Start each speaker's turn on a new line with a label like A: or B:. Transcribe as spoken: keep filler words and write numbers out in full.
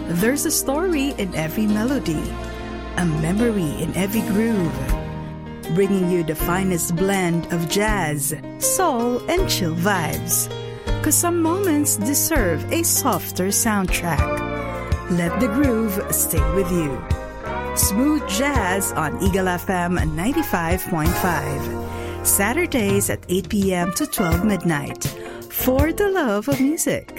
A: There's a story in every melody, a memory in every groove, bringing you the finest blend of jazz, soul, and chill vibes. Cause some moments deserve a softer soundtrack. Let the groove stay with you. Smooth Jazz on Eagle F M ninety-five point five. Saturdays at eight p.m. to twelve midnight. For the love of music.